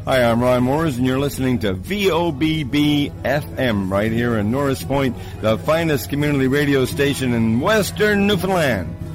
Hi, I'm Ron Moores, and you're listening to VOBB FM right here in Norris Point, the finest community radio station in Western Newfoundland.